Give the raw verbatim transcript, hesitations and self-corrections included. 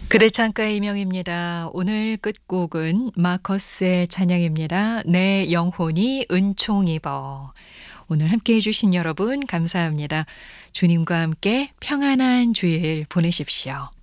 그대 창가의 이명입니다. 오늘 끝곡은 마커스의 찬양입니다. 내 영혼이 은총 입어. 오늘 함께 해주신 여러분 감사합니다. 주님과 함께 평안한 주일 보내십시오.